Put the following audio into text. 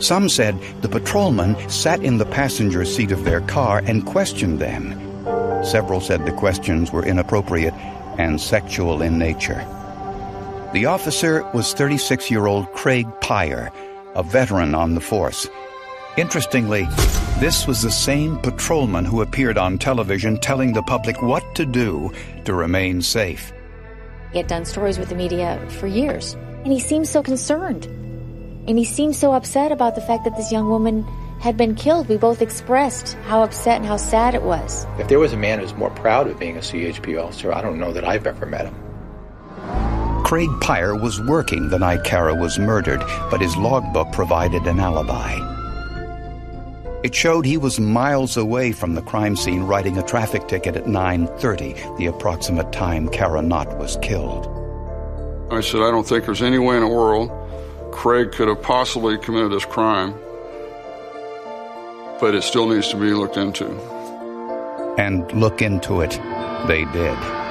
Some said the patrolman sat in the passenger seat of their car and questioned them. Several said the questions were inappropriate and sexual in nature. The officer was 36-year-old Craig Pyer, a veteran on the force. Interestingly, this was the same patrolman who appeared on television telling the public what to do to remain safe. He had done stories with the media for years, and he seemed so concerned. And he seemed so upset about the fact that this young woman had been killed. We both expressed how upset and how sad it was. If there was a man who's more proud of being a CHP officer, I don't know that I've ever met him. Craig Pyer was working the night Kara was murdered, but his logbook provided an alibi. It showed he was miles away from the crime scene writing a traffic ticket at 9:30, the approximate time Kara Knott was killed. I said, I don't think there's any way in the world Craig could have possibly committed this crime, but it still needs to be looked into. And look into it they did.